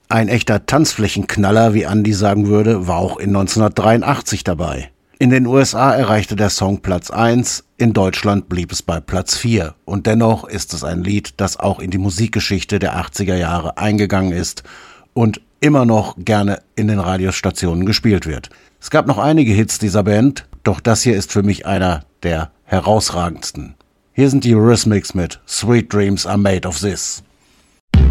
Ein echter Tanzflächenknaller, wie Andy sagen würde, war auch in 1983 dabei. In den USA erreichte der Song Platz 1, in Deutschland blieb es bei Platz 4. Und dennoch ist es ein Lied, das auch in die Musikgeschichte der 80er Jahre eingegangen ist und immer noch gerne in den Radiostationen gespielt wird. Es gab noch einige Hits dieser Band, doch das hier ist für mich einer der herausragendsten. Hier sind die Eurythmics mit Sweet Dreams Are Made of This.